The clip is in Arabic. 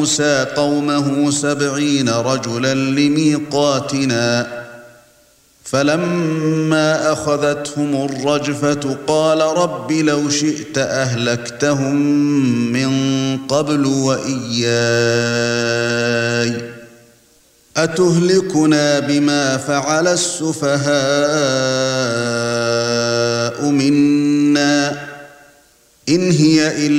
موسى قومه 70 رجلا لميقاتنا فلما أخذتهم الرجفة قال رب لو شئت أهلكتهم من قبل وإياي أتهلكنا بما فعل السفهاء منا إن هي إلا